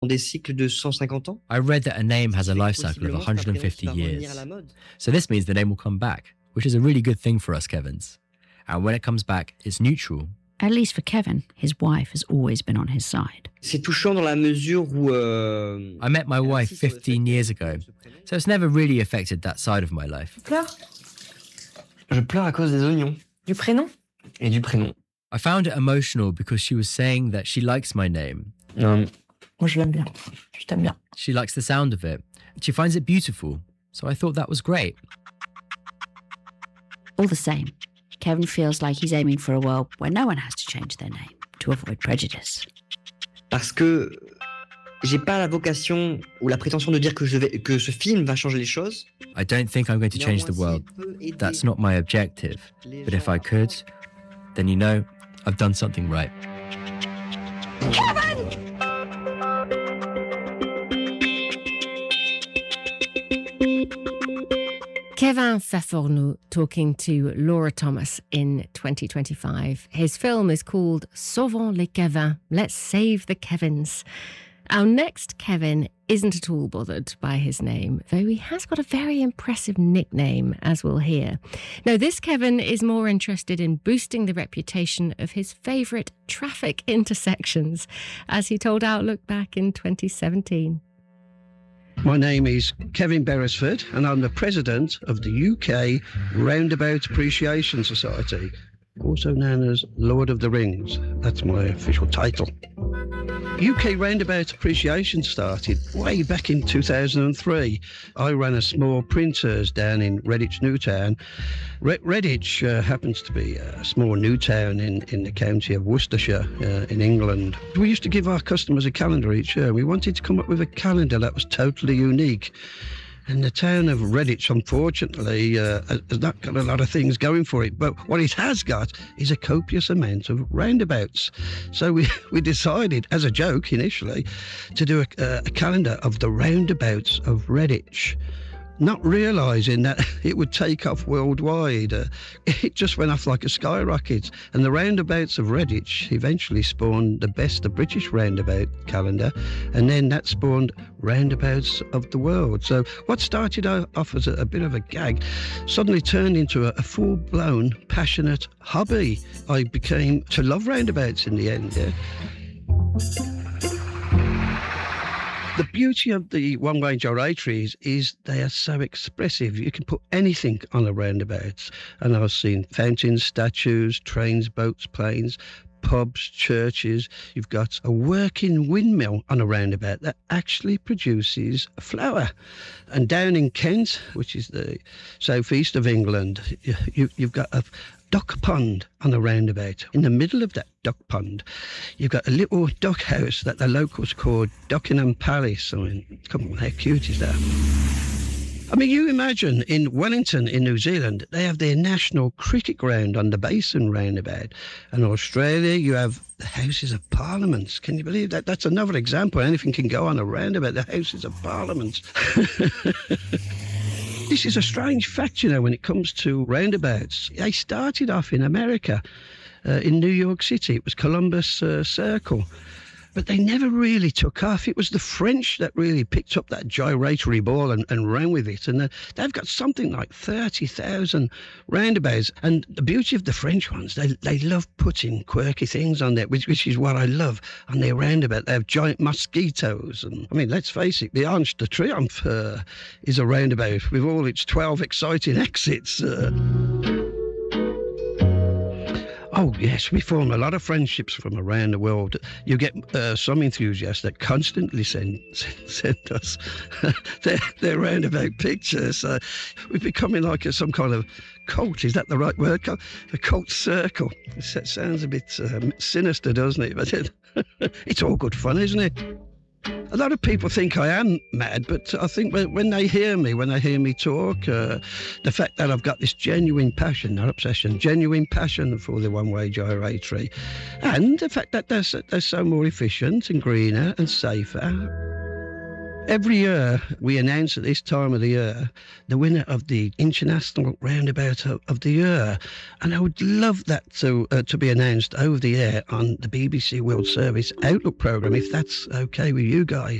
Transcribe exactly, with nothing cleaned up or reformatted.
des cycles de cent cinquante ans. I read that a name has a life cycle of one hundred fifty years. So this means the name will come back, which is a really good thing for us Kevins. And when it comes back, it's neutral. At least for Kevin, his wife has always been on his side. C'est touchant dans la mesure où euh, I met my wife fifteen years ago, so it's never really affected that side of my life. Tu pleures? Je pleure à cause des oignons. Du prénom? Et du prénom. I found it emotional because she was saying that she likes my name. Um, Moi, je l'aime bien. Je t'aime bien. She likes the sound of it. She finds it beautiful. So I thought that was great. All the same, Kevin feels like he's aiming for a world where no one has to change their name to avoid prejudice. Parce que j'ai pas la vocation ou la prétention de dire que, je vais, que ce film va changer les choses. I don't think I'm going to change the world. That's not my objective. But if I could, then you know, I've done something right. Kevin! Kevin Fafornou talking to Laura Thomas in twenty twenty-five. His film is called Sauvons les Kevins. Let's save the Kevins. Our next Kevin isn't at all bothered by his name, though he has got a very impressive nickname, as we'll hear. No, this Kevin is more interested in boosting the reputation of his favourite traffic intersections, as he told Outlook back in twenty seventeen. My name is Kevin Beresford and I'm the president of the U K Roundabout Appreciation Society, also known as Lord of the Rings. That's my official title. U K Roundabout Appreciation started way back in two thousand three. I ran a small printers down in Redditch Newtown. Re- Redditch uh, happens to be a small new town in, in the county of Worcestershire uh, in England. We used to give our customers a calendar each year. We wanted to come up with a calendar that was totally unique. And the town of Redditch, unfortunately, uh, has not got a lot of things going for it. But what it has got is a copious amount of roundabouts. So we, we decided, as a joke initially, to do a, a calendar of the roundabouts of Redditch, not realising that it would take off worldwide. Uh, it just went off like a skyrocket. And the roundabouts of Redditch eventually spawned the Best of British Roundabout calendar, and then that spawned Roundabouts of the World. So what started off as a, a bit of a gag suddenly turned into a, a full-blown, passionate hobby. I became to love roundabouts in the end, yeah. The beauty of the one-way gyrators is they are so expressive. You can put anything on a roundabout. And I've seen fountains, statues, trains, boats, planes, pubs, churches. You've got a working windmill on a roundabout that actually produces a flower. And down in Kent, which is the southeast of England, you, you've got a duck pond on the roundabout. In the middle of that duck pond, you've got a little duck house that the locals call Duckingham Palace. I mean, come on, how cute is that? I mean, you imagine in Wellington in New Zealand, they have their national cricket ground on the Basin roundabout. And Australia, you have the Houses of Parliament. Can you believe that? That's another example. Anything can go on a roundabout, the Houses of Parliament. This is a strange fact, you know, when it comes to roundabouts. They started off in America, uh, in New York City. It was Columbus uh, Circle. But they never really took off. It was the French that really picked up that gyratory ball and, and ran with it. And uh, they've got something like thirty thousand roundabouts. And the beauty of the French ones, they they love putting quirky things on there, which, which is what I love on their roundabout. They have giant mosquitoes. And I mean, let's face it, the Arch de Triomphe uh, is a roundabout with all its twelve exciting exits. Uh, Oh, yes, we form a lot of friendships from around the world. You get uh, some enthusiasts that constantly send send, send us their, their roundabout pictures. Uh, we're becoming like a, some kind of cult. Is that the right word? A cult circle. That sounds a bit um, sinister, doesn't it? But it, it's all good fun, isn't it? A lot of people think I am mad, but I think when, when they hear me, when they hear me talk, uh, the fact that I've got this genuine passion, not obsession, genuine passion for the one-way gyratory, and the fact that they're, they're so more efficient and greener and safer. every year we announce at this time of the year the winner of the International Roundabout of, of the Year. And I would love that to uh, to be announced over the air on the B B C World Service Outlook programme, if that's okay with you guys.